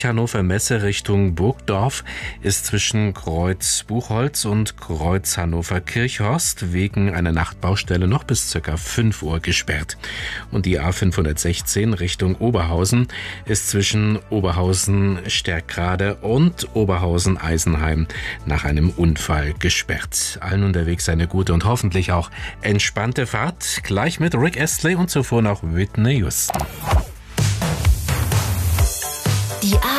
Hannover Messe Richtung Burgdorf ist zwischen Kreuz Buchholz und Kreuz Hannover Kirchhorst wegen einer Nachtbaustelle noch bis ca. 5 Uhr gesperrt. Und die A516 Richtung Oberhausen ist zwischen Oberhausen Stärkrade und Oberhausen Eisenheim nach einem Unfall gesperrt. Allen unterwegs eine gute und hoffentlich auch entspannte Fahrt. Gleich mit Rick Astley und zuvor noch Whitney Houston. Die